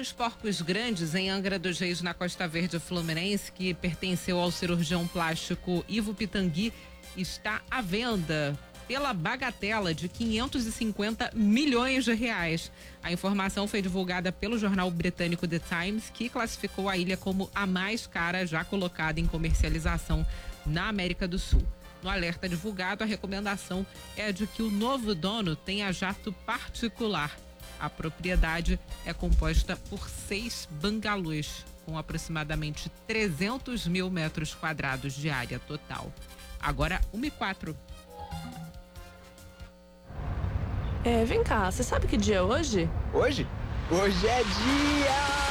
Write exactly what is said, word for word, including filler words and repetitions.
dos Porcos Grandes, em Angra dos Reis, na Costa Verde Fluminense, que pertenceu ao cirurgião plástico Ivo Pitangui, está à venda pela bagatela de quinhentos e cinquenta milhões de reais. A informação foi divulgada pelo jornal britânico The Times, que classificou a ilha como a mais cara já colocada em comercialização na América do Sul. No alerta divulgado, a recomendação é de que o novo dono tenha jato particular. A propriedade é composta por seis bangalôs, com aproximadamente trezentos mil metros quadrados de área total. Agora, uma e quatro. É, vem cá, você sabe que dia é hoje? Hoje? Hoje é dia!